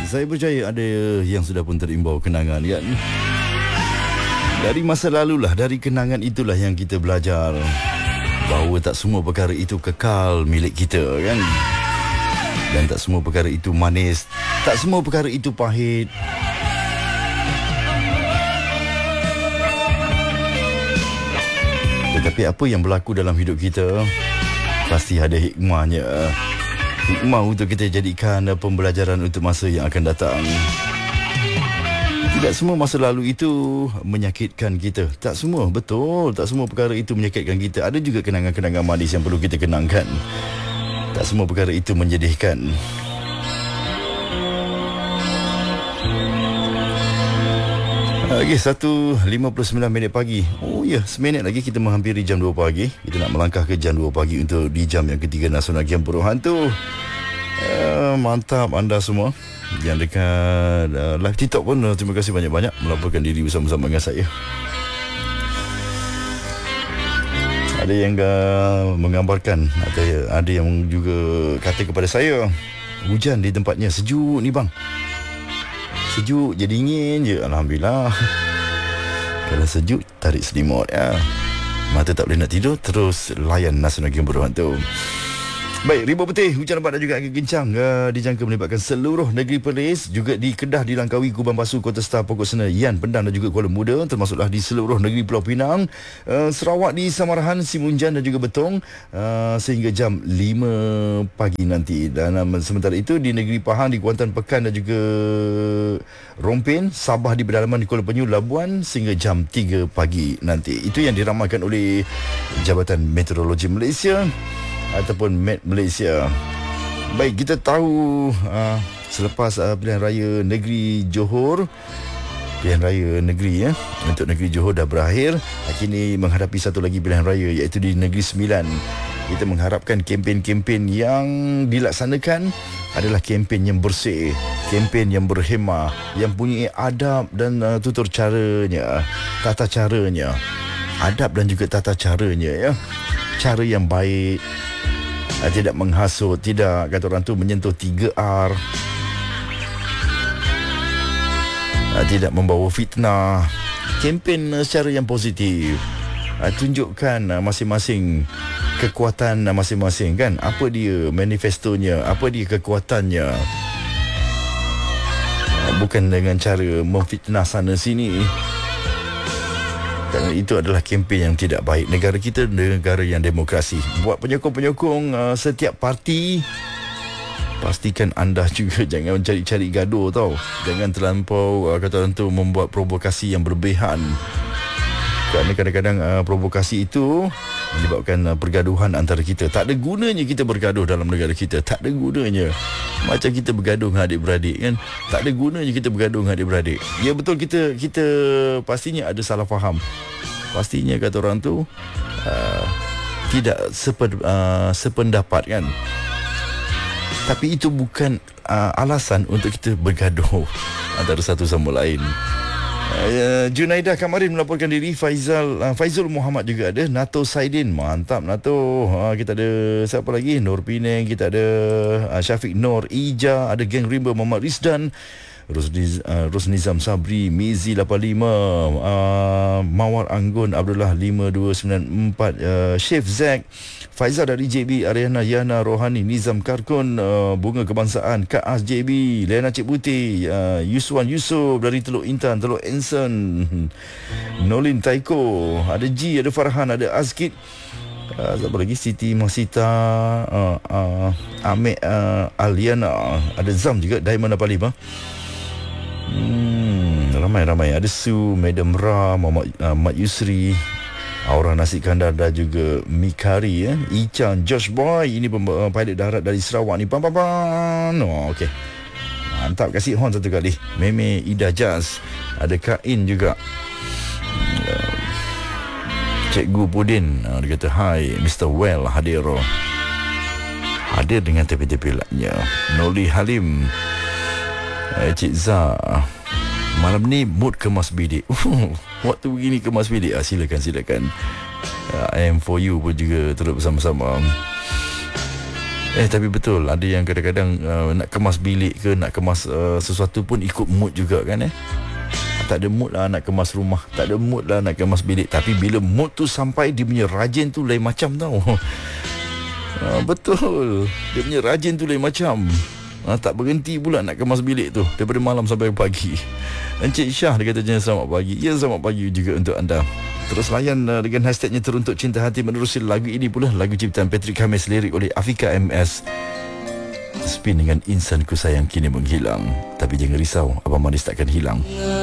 saya percaya ada yang sudah pun terimbau kenangan kan. Dari masa lalu lah, dari kenangan itulah yang kita belajar bahawa tak semua perkara itu kekal milik kita kan. Dan tak semua perkara itu manis, tak semua perkara itu pahit. Tetapi apa yang berlaku dalam hidup kita pasti ada hikmahnya. Hikmah untuk kita jadikan pembelajaran untuk masa yang akan datang. Tidak semua masa lalu itu menyakitkan kita. Tak semua, betul. Tak semua perkara itu menyakitkan kita. Ada juga kenangan-kenangan manis yang perlu kita kenangkan. Tak semua perkara itu menyedihkan. Okey, 1.59 pagi. Oh ya, seminit lagi kita menghampiri jam 2 pagi. Kita nak melangkah ke jam 2 pagi untuk di jam yang ketiga Nasional Game Buruh Hantu. Mantap anda semua yang dekat live TikTok pun. Terima kasih banyak-banyak melaporkan diri bersama-sama dengan saya. Ada yang menggambarkan, ada yang juga kata kepada saya, hujan di tempatnya sejuk ni bang. Sejuk je, dingin je. Alhamdulillah. Kalau sejuk, tarik selimut ya. Mata tak boleh nak tidur, terus layan Nasional Game Buruh Hantu. Baik, Ribuan Putih, hujan lebat dan juga angin kencang dijangka melibatkan seluruh negeri Perlis. Juga di Kedah dilangkaui guban basuh Kota Star, Pokok Sena, Yan, Pendang dan juga Kuala Muda, termasuklah di seluruh negeri Pulau Pinang. Sarawak di Samarahan, Simunjan dan juga Betong sehingga jam 5 pagi nanti. Dan sementara itu di negeri Pahang, di Kuantan, Pekan dan juga Rompin, Sabah di pedalaman di Kuala Penyu, Labuan sehingga jam 3 pagi nanti. Itu yang diramalkan oleh Jabatan Meteorologi Malaysia ataupun Met Malaysia. Baik, kita tahu selepas pilihan raya negeri Johor, pilihan raya negeri untuk negeri Johor dah berakhir. Kini menghadapi satu lagi pilihan raya, iaitu di Negeri Sembilan. Kita mengharapkan kempen-kempen yang dilaksanakan adalah kempen yang bersih, kempen yang berhemah, yang punya adab dan tutur caranya, tata caranya. Adab dan juga tata caranya ya. Cara yang baik, tidak menghasut, tidak, kata orang tu, menyentuh 3R, tidak membawa fitnah. Kempen secara yang positif, tunjukkan masing-masing kekuatan masing-masing kan. Apa dia manifestonya, apa dia kekuatannya. Bukan dengan cara memfitnah sana sini. Kerana itu adalah kempen yang tidak baik. Negara kita negara yang demokrasi. Buat penyokong-penyokong setiap parti, pastikan anda juga jangan mencari-cari gaduh tau. Jangan terlampau kata orang tu membuat provokasi yang berlebihan. Kerana kadang-kadang provokasi itu menyebabkan pergaduhan antara kita. Tak ada gunanya kita bergaduh dalam negara kita. Tak ada gunanya. Macam kita bergaduh dengan adik-beradik kan. Tak ada gunanya kita bergaduh dengan adik-beradik. Ya betul, kita pastinya ada salah faham. Pastinya kata orang tu tidak sependapat kan. Tapi itu bukan alasan untuk kita bergaduh antara satu sama lain. Junaidah Kamarin melaporkan diri. Faizul Muhammad juga ada. Nato Saidin, mantap Nato. Kita ada siapa lagi? Nur Pinang, kita ada Syafiq Nur Ija, ada geng Rimba Muhammad Rizdan, Rusnizam Sabri, Mizi 85, Mawar Anggun, Abdullah 5294, Chef Zack, Faizal dari JB, Ariana Yana Rohani, Nizam Karkun, Bunga Kebangsaan, Kak As JB, Lena Cik Putih, Yuswan Yusof dari Teluk Intan, Teluk Ensen, Nolin Taiko, ada G, ada Farhan, ada Azkid, siapa lagi? Siti Masita, Ahmed Aliana, ada Zam juga, Diamond 85. Ramai-ramai. Ada Su, Madam Ra, Mat Yusri, Aura Nasi Kandar dan juga Mikari Ichan, Josh Boy. Ini pilot darat dari Sarawak ni. Okey, mantap. Kasih horn satu kali. Meme Ida Jazz, ada Kain juga. Cikgu Pudin, dia kata hi Mr. Well hadir dengan tepi-tepi lainnya. Noli Halim, Cik Zah, malam ni mood kemas bidik. Waktu begini kemas bidik. Silakan. I am for you pun juga turut bersama-sama. Tapi betul, ada yang kadang-kadang nak kemas bilik ke, nak kemas sesuatu pun ikut mood juga kan. Tak ada mood lah nak kemas rumah, tak ada mood lah nak kemas bilik. Tapi bila mood tu sampai, dia punya rajin tu lain macam tau. Betul, dia punya rajin tu lain macam. Tak berhenti pula nak kemas bilik tu daripada malam sampai pagi. Encik Syah, dia kata selamat pagi. Ya, selamat pagi juga untuk anda. Terus layan dengan hashtagnya Teruntuk Cinta Hati. Menerusi lagu ini pula, lagu ciptaan Patrick Khamis, lirik oleh Afika MS. Spin dengan Insan Ku Sayang Kini Menghilang. Tapi jangan risau, Abang Manis takkan hilang.